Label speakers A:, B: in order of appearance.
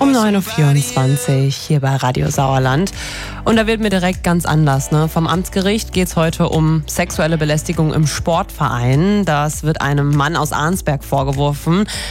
A: Um 9.24 Uhr hier bei Radio Sauerland. Und da wird mir direkt ganz anders. Vom Amtsgericht geht es heute um sexuelle Belästigung im Sportverein. Das wird einem Mann aus Arnsberg vorgeworfen.